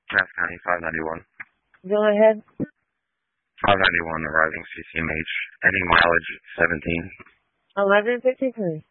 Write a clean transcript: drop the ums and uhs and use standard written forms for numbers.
Cass County 591. Go ahead. 591 arriving CCMH. Heading mileage 17. 1153.